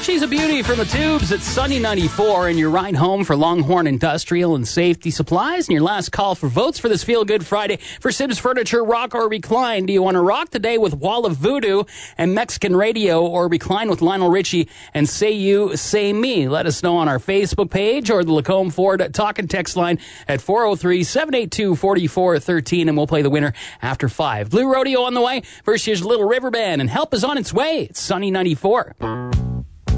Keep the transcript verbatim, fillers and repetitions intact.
She's a beauty from the Tubes at Sunny ninety-four, and your ride home for Longhorn Industrial and Safety Supplies. And your last call for votes for this Feel Good Friday for Sims Furniture, rock or recline. Do you want to rock today with Wall of Voodoo and Mexican Radio, or recline with Lionel Richie and Say You, Say Me? Let us know on our Facebook page or the Lacombe Ford talk and text line at four oh three, seven eight two, four four one three, and we'll play the winner after five. Blue Rodeo on the way. First, here's Little River Band, and help is on its way. It's Sunny ninety-four.